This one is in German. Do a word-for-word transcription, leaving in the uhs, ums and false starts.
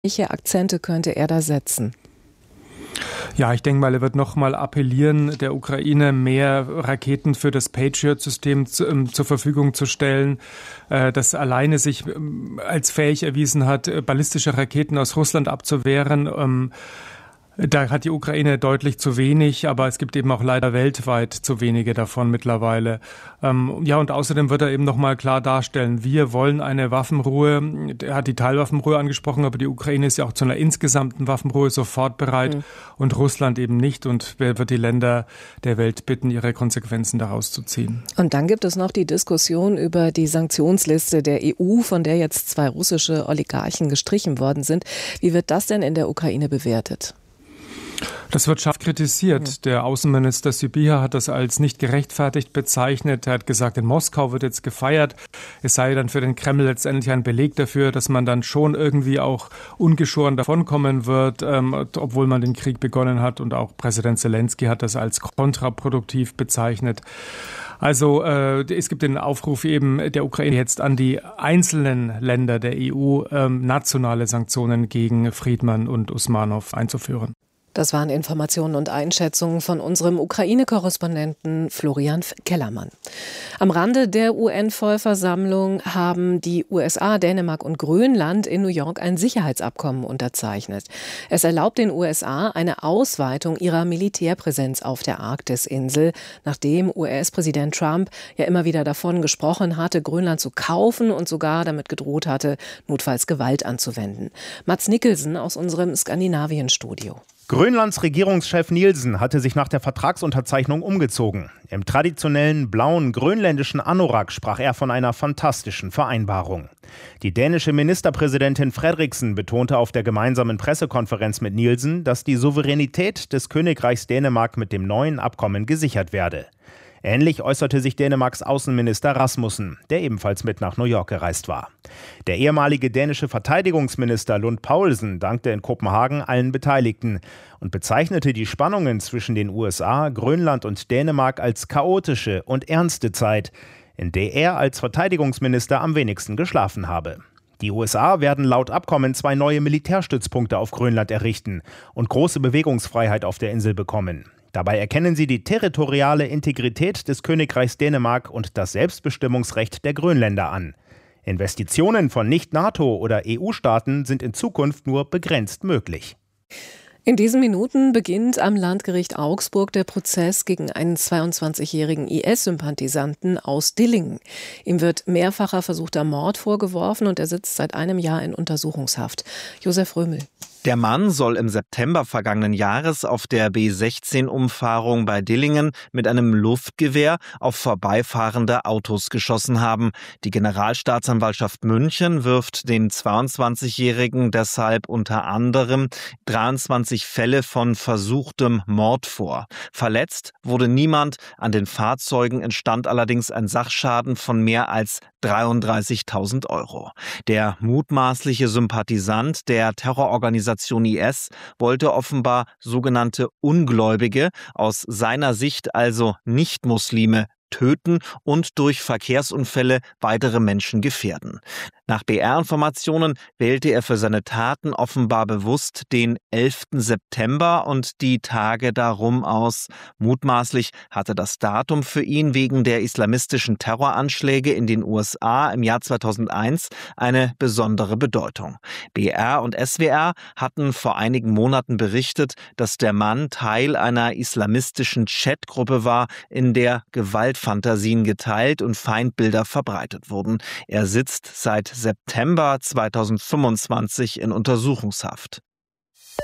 Welche Akzente könnte er da setzen? Ja, ich denke mal, er wird noch mal appellieren, der Ukraine mehr Raketen für das Patriot-System zu, ähm, zur Verfügung zu stellen, äh, das alleine sich ähm, als fähig erwiesen hat, äh, ballistische Raketen aus Russland abzuwehren. Ähm, Da hat die Ukraine deutlich zu wenig, aber es gibt eben auch leider weltweit zu wenige davon mittlerweile. Ähm, ja, und außerdem wird er eben nochmal klar darstellen, wir wollen eine Waffenruhe. Er hat die Teilwaffenruhe angesprochen, aber die Ukraine ist ja auch zu einer insgesamten Waffenruhe sofort bereit mhm. und Russland eben nicht. Und wer wird die Länder der Welt bitten, ihre Konsequenzen daraus zu ziehen? Und dann gibt es noch die Diskussion über die Sanktionsliste der E U, von der jetzt zwei russische Oligarchen gestrichen worden sind. Wie wird das denn in der Ukraine bewertet? Das wird scharf kritisiert. Der Außenminister Sybiha hat das als nicht gerechtfertigt bezeichnet. Er hat gesagt, in Moskau wird jetzt gefeiert. Es sei dann für den Kreml letztendlich ein Beleg dafür, dass man dann schon irgendwie auch ungeschoren davonkommen wird, ähm, obwohl man den Krieg begonnen hat. Und auch Präsident Zelensky hat das als kontraproduktiv bezeichnet. Also äh, es gibt den Aufruf eben der Ukraine jetzt an die einzelnen Länder der E U, ähm, nationale Sanktionen gegen Friedmann und Usmanow einzuführen. Das waren Informationen und Einschätzungen von unserem Ukraine-Korrespondenten Florian Kellermann. Am Rande der U N-Vollversammlung haben die U S A, Dänemark und Grönland in New York ein Sicherheitsabkommen unterzeichnet. Es erlaubt den U S A eine Ausweitung ihrer Militärpräsenz auf der Arktis-Insel, nachdem U S-Präsident Trump ja immer wieder davon gesprochen hatte, Grönland zu kaufen und sogar damit gedroht hatte, notfalls Gewalt anzuwenden. Mats Nicholson aus unserem Skandinavien-Studio. Grönlands Regierungschef Nielsen hatte sich nach der Vertragsunterzeichnung umgezogen. Im traditionellen blauen grönländischen Anorak sprach er von einer fantastischen Vereinbarung. Die dänische Ministerpräsidentin Frederiksen betonte auf der gemeinsamen Pressekonferenz mit Nielsen, dass die Souveränität des Königreichs Dänemark mit dem neuen Abkommen gesichert werde. Ähnlich äußerte sich Dänemarks Außenminister Rasmussen, der ebenfalls mit nach New York gereist war. Der ehemalige dänische Verteidigungsminister Lund Poulsen dankte in Kopenhagen allen Beteiligten und bezeichnete die Spannungen zwischen den U S A, Grönland und Dänemark als chaotische und ernste Zeit, in der er als Verteidigungsminister am wenigsten geschlafen habe. Die U S A werden laut Abkommen zwei neue Militärstützpunkte auf Grönland errichten und große Bewegungsfreiheit auf der Insel bekommen. Dabei erkennen sie die territoriale Integrität des Königreichs Dänemark und das Selbstbestimmungsrecht der Grönländer an. Investitionen von Nicht-NATO- oder E U-Staaten sind in Zukunft nur begrenzt möglich. In diesen Minuten beginnt am Landgericht Augsburg der Prozess gegen einen zweiundzwanzigjährigen I S-Sympathisanten aus Dillingen. Ihm wird mehrfacher versuchter Mord vorgeworfen und er sitzt seit einem Jahr in Untersuchungshaft. Josef Römel. Der Mann soll im September vergangenen Jahres auf der B sechzehn-Umfahrung bei Dillingen mit einem Luftgewehr auf vorbeifahrende Autos geschossen haben. Die Generalstaatsanwaltschaft München wirft den zweiundzwanzigjährigen deshalb unter anderem dreiundzwanzig Fälle von versuchtem Mord vor. Verletzt wurde niemand, an den Fahrzeugen entstand allerdings ein Sachschaden von mehr als dreiunddreißigtausend Euro. Der mutmaßliche Sympathisant der Terrororganisation I S wollte offenbar sogenannte Ungläubige, aus seiner Sicht also Nicht-Muslime, töten und durch Verkehrsunfälle weitere Menschen gefährden. Nach B R-Informationen wählte er für seine Taten offenbar bewusst den elften September und die Tage darum aus. Mutmaßlich hatte das Datum für ihn wegen der islamistischen Terroranschläge in den U S A im Jahr zweitausendeins eine besondere Bedeutung. B R und S W R hatten vor einigen Monaten berichtet, dass der Mann Teil einer islamistischen Chatgruppe war, in der Gewaltfantasien geteilt und Feindbilder verbreitet wurden. Er sitzt seit September zweitausendfünfundzwanzig in Untersuchungshaft.